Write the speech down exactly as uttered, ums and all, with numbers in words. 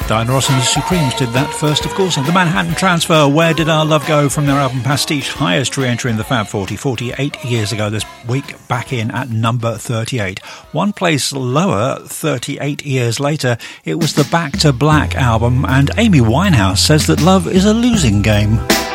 Diana Ross and the Supremes did that first, of course. The Manhattan Transfer, Where Did Our Love Go, from their album Pastiche, highest re-entry in the Fab forty, forty-eight years ago this week, back in at number thirty-eight. One place lower, thirty-eight years later, it was the Back to Black album, and Amy Winehouse says that love is a losing game.